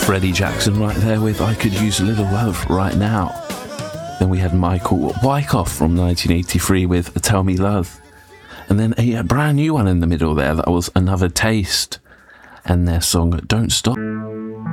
Freddie Jackson right there with I Could Use a Little Love Right Now. Then we had Michael Wyckoff from 1983 with Tell Me Love. And then a brand new one in the middle there, that was Another Taste, and their song Don't Stop.